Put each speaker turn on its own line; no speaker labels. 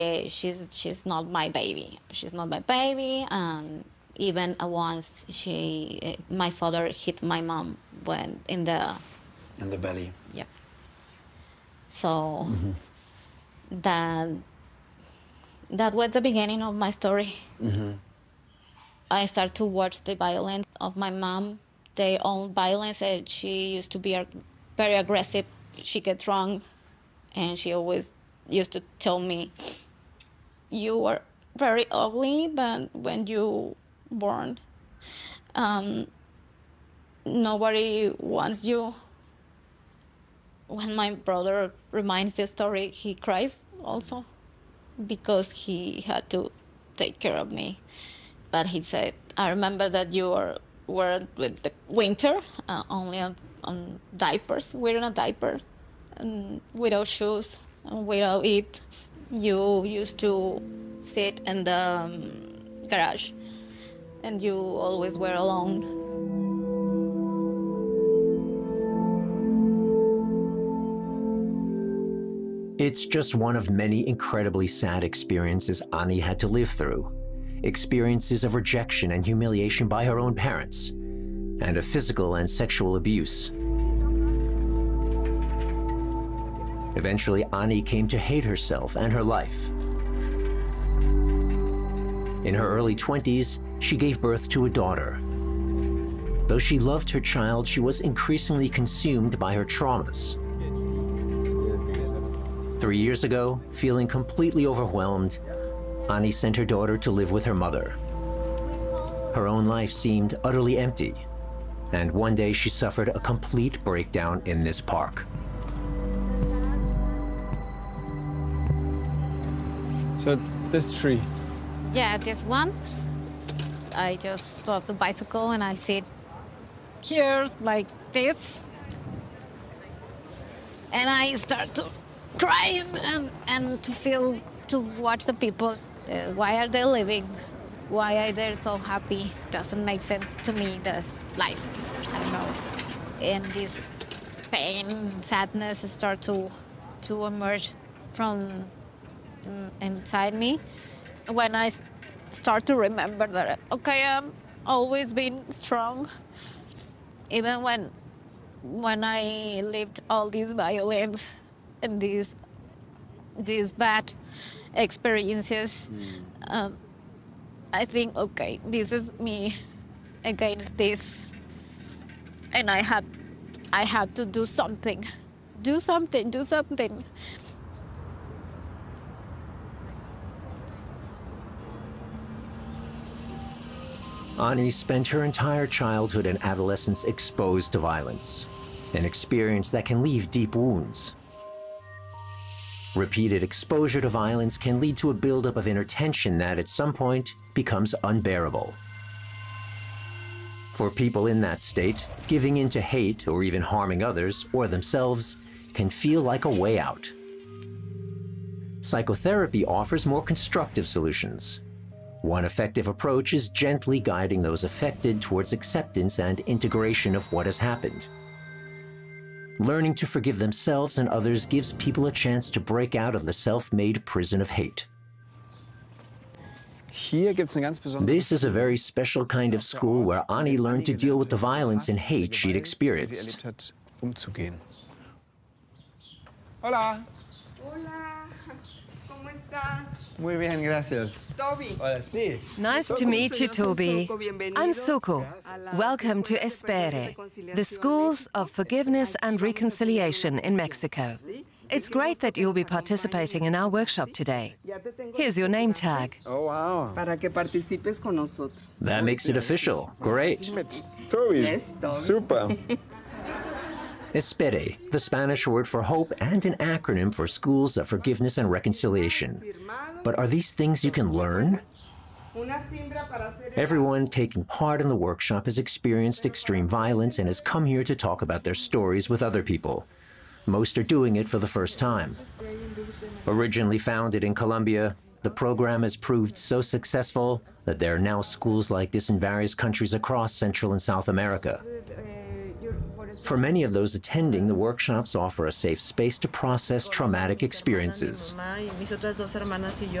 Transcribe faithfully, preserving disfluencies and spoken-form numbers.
Eh, she's she's not my baby. She's not my baby. And even once she, eh, my father hit my mom when in the
In the belly.
yeah. So that that was the beginning of my story. I started to watch the violence of my mom, their own violence. And she used to be ag- very aggressive. She get drunk, and she always used to tell me, "You are very ugly, but when you born, um, nobody wants you." When my brother reminds the story, he cries also because he had to take care of me. But he said, "I remember that you were, were with the winter, uh, only on, on diapers, wearing a diaper, and without shoes, and without eat. You used to sit in the um, garage, and you always were alone."
It's just one of many incredibly sad experiences Ani had to live through. Experiences of rejection and humiliation by her own parents, and of physical and sexual abuse. Eventually, Ani came to hate herself and her life. In her early twenties, she gave birth to a daughter. Though she loved her child, she was increasingly consumed by her traumas. Three years ago, feeling completely overwhelmed, Ani sent her daughter to live with her mother. Her own life seemed utterly empty, and one day she suffered a complete breakdown in this park.
So it's this tree.
Yeah, this one. I just stop the bicycle and I sit here like this. And I start to cry and, and to feel, to watch the people. Uh, why are they living? Why are they so happy? Doesn't make sense to me, this life. I don't know. And this pain, sadness start to, to emerge from mm, inside me. When I start to remember that, okay, I'm always been strong. Even when, when I lived all these violence and these, these bad experiences, mm. um, I think, okay, this is me against this. And I have, I have to do something. Do something, do something.
Ani spent her entire childhood and adolescence exposed to violence, an experience that can leave deep wounds. Repeated exposure to violence can lead to a buildup of inner tension that at some point becomes unbearable. For people in that state, giving in to hate or even harming others or themselves can feel like a way out. Psychotherapy offers more constructive solutions. One effective approach is gently guiding those affected towards acceptance and integration of what has happened. Learning to forgive themselves and others gives people a chance to break out of the self-made prison of hate.
Hier gibt's eine ganz besondere.
This is a very special kind of school where Ani learned to deal with the violence and hate she'd experienced.
Umzugehen. Hola.
Hola, ¿cómo estás?
Muy bien, gracias.
Toby.
Hola, sí.
Nice to meet you, Toby. I'm Suko. Welcome to Espere, the Schools of Forgiveness and Reconciliation in Mexico. It's great that you'll be participating in our workshop today. Here's your name tag.
Oh, wow.
Para que participes con nosotros.
That makes it official. Great.
Toby.
Yes, Toby.
Super.
Espere, the Spanish word for hope and an acronym for Schools of Forgiveness and Reconciliation. But are these things you can learn? Everyone taking part in the workshop has experienced extreme violence and has come here to talk about their stories with other people. Most are doing it for the first time. Originally founded in Colombia, the program has proved so successful that there are now schools like this in various countries across Central and South America. For many of those attending, the workshops offer a safe space to process traumatic experiences.